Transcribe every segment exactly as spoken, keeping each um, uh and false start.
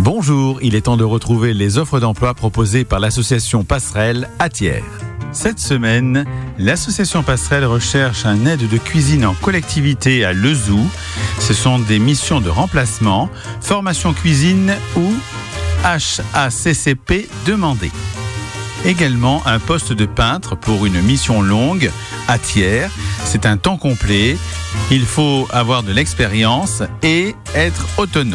Bonjour, il est temps de retrouver les offres d'emploi proposées par l'association Passerelle à Thiers. Cette semaine, l'association Passerelle recherche un aide de cuisine en collectivité à Lezoux. Ce sont des missions de remplacement, formation cuisine ou H A C C P demandées. Également un poste de peintre pour une mission longue à Thiers. C'est un temps complet. Il faut avoir de l'expérience et être autonome.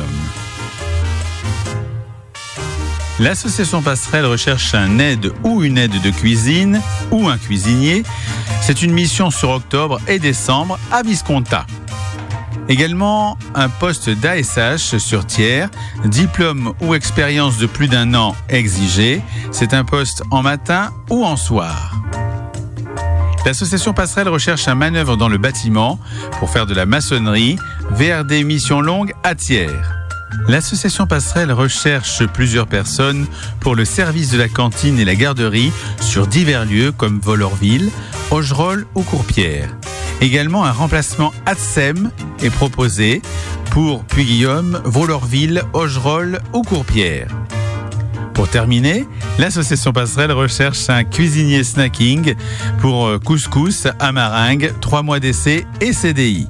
L'association Passerelle recherche un aide ou une aide de cuisine ou un cuisinier. C'est une mission sur octobre et décembre à Visconta. Également un poste d'A S H sur Thiers, diplôme ou expérience de plus d'un an exigé. C'est un poste en matin ou en soir. L'association Passerelle recherche un manœuvre dans le bâtiment pour faire de la maçonnerie, V R D mission longue à Thiers. L'association Passerelle recherche plusieurs personnes pour le service de la cantine et la garderie sur divers lieux comme Vollorville, Augerolles ou Courpierre. Également un remplacement A T S E M est proposé pour Puy-Guillaume, Vollorville, Augerolles ou Courpierre. Pour terminer, l'association Passerelle recherche un cuisinier snacking pour couscous, amaringue, trois mois d'essai et C D I.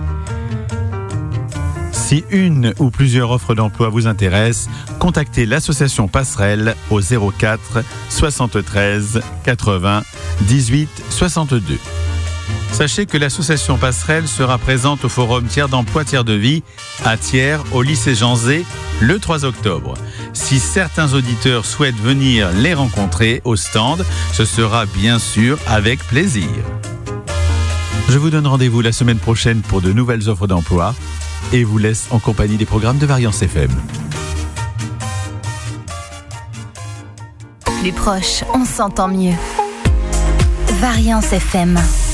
Si une ou plusieurs offres d'emploi vous intéressent, contactez l'association Passerelle au zéro quatre soixante-treize quatre-vingts dix-huit soixante-deux. Sachez que l'association Passerelle sera présente au forum Tiers d'emploi Tiers de vie à Thiers au lycée Jean Zay le trois octobre. Si certains auditeurs souhaitent venir les rencontrer au stand, ce sera bien sûr avec plaisir. Je vous donne rendez-vous la semaine prochaine pour de nouvelles offres d'emploi et vous laisse en compagnie des programmes de Variance F M. Plus proche, on s'entend mieux. Variance F M.